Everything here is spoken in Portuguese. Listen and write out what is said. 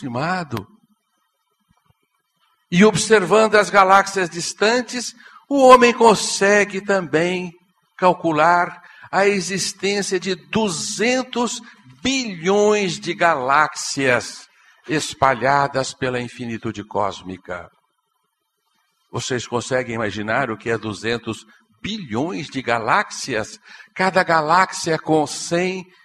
estimado. E observando as galáxias distantes, o homem consegue também calcular a existência de 200 bilhões de galáxias espalhadas pela infinitude cósmica. Vocês conseguem imaginar o que é 200 bilhões de galáxias? Cada galáxia com 100